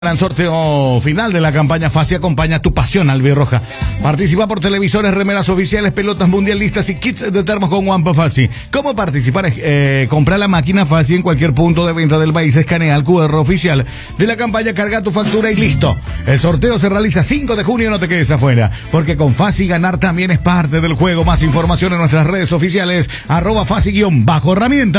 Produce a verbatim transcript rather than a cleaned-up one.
Gran sorteo final de la campaña Fasi. Acompaña tu pasión albirroja. Participa por televisores, remeras oficiales, pelotas mundialistas y kits de termos con Wampa Fasi. ¿Cómo participar? Eh, comprar la máquina Fasi en cualquier punto de venta del país. Escanea el cu erre oficial de la campaña, carga tu factura y listo. El sorteo se realiza cinco de junio, no te quedes afuera, porque con Fasi ganar también es parte del juego. Más información en nuestras redes oficiales, arroba Fasi guión bajo herramienta.